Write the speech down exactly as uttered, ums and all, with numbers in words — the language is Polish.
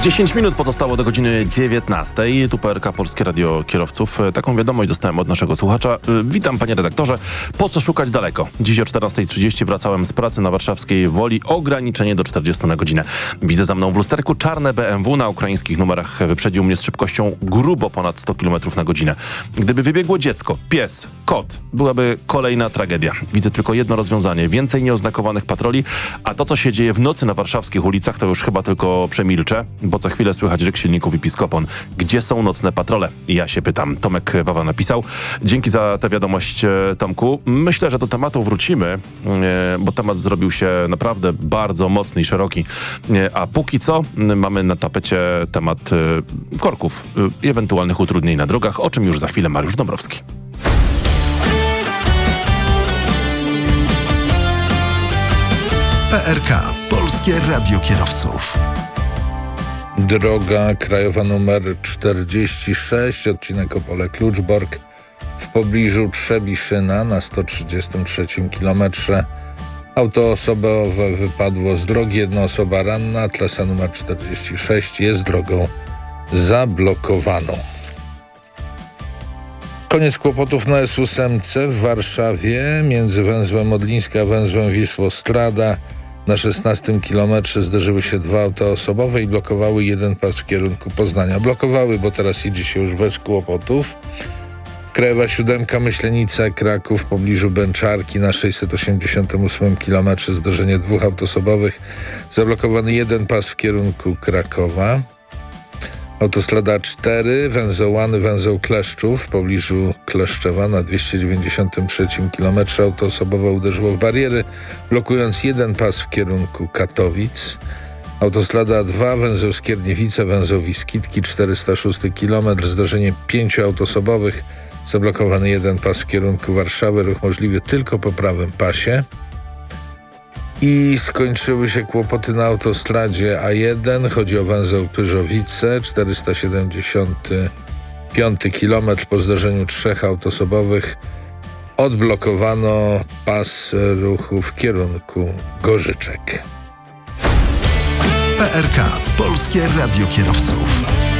dziesięć minut pozostało do godziny dziewiętnastej. Tu P R K, Polskie Radio Kierowców. Taką wiadomość dostałem od naszego słuchacza. Witam, panie redaktorze. Po co szukać daleko? Dziś o czternastej trzydzieści wracałem z pracy na warszawskiej Woli. Ograniczenie do czterdziestu na godzinę. Widzę za mną w lusterku czarne B M W na ukraińskich numerach. Wyprzedził mnie z szybkością grubo ponad sto kilometrów na godzinę. Gdyby wybiegło dziecko, pies, kot, byłaby kolejna tragedia. Widzę tylko jedno rozwiązanie. Więcej nieoznakowanych patroli, a to, co się dzieje w nocy na warszawskich ulicach, to już chyba tylko przemilczę, bo co chwilę słychać ryk silników i piskopon. Gdzie są nocne patrole? I ja się pytam. Tomek Wawa napisał. Dzięki za tę wiadomość, Tomku. Myślę, że do tematu wrócimy, bo temat zrobił się naprawdę bardzo mocny i szeroki. A póki co mamy na tapecie temat korków i ewentualnych utrudnień na drogach, o czym już za chwilę Mariusz Dąbrowski. P R K. Polskie Radio Kierowców. Droga krajowa numer czterdzieści sześć, odcinek Opole-Kluczbork w pobliżu Trzebiszyna na sto trzydziestym trzecim kilometrze. Auto osobowe wypadło z drogi, jedna osoba ranna. Trasa numer czterdzieści sześć jest drogą zablokowaną. Koniec kłopotów na S ósem w Warszawie między węzłem Modlińska a węzłem Wisłostrada. Na szesnastym kilometrze zderzyły się dwa auta osobowe i blokowały jeden pas w kierunku Poznania. Blokowały, bo teraz idzie się już bez kłopotów. Krajowa siódemka Myślenica Kraków w pobliżu Bęczarki na sześćset osiemdziesiątym ósmym kilometrze zderzenie dwóch aut osobowych. Zablokowany jeden pas w kierunku Krakowa. Autostrada cztery, węzeł Łany, węzeł Kleszczów w pobliżu Kleszczewa na dwieście dziewięćdziesiątym trzecim kilometrze. Auto osobowe uderzyło w bariery, blokując jeden pas w kierunku Katowic. Autostrada dwa, węzeł Skierniewice, węzeł Wiskitki, czterysta szósty kilometr, zdarzenie pięciu aut osobowych, zablokowany jeden pas w kierunku Warszawy, ruch możliwy tylko po prawym pasie. I skończyły się kłopoty na autostradzie A jeden, chodzi o węzeł Pyrzowice, czterysta siedemdziesiąty piąty kilometr, po zdarzeniu trzech aut osobowych odblokowano pas ruchu w kierunku Gorzyczek. P R K. Polskie Radio Kierowców.